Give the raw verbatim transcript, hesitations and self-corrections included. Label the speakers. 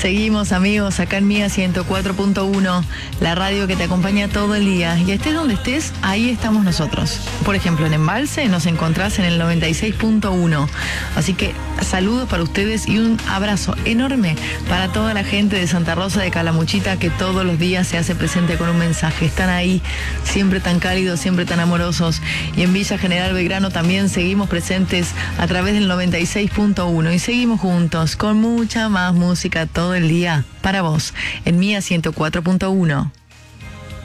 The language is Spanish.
Speaker 1: Seguimos, amigos, acá en Mía ciento cuatro punto uno, la radio que te acompaña todo el día. Y estés donde estés, ahí estamos nosotros. Por ejemplo, en Embalse nos encontrás en el noventa y seis punto uno. Así que saludos para ustedes y un abrazo enorme para toda la gente de Santa Rosa de Calamuchita que todos los días se hace presente con un mensaje. Están ahí, siempre tan cálidos, siempre tan amorosos. Y en Villa General Belgrano también seguimos presentes a través del noventa y seis punto uno. Y seguimos juntos con mucha más música todo el día para vos en Mía ciento cuatro punto uno.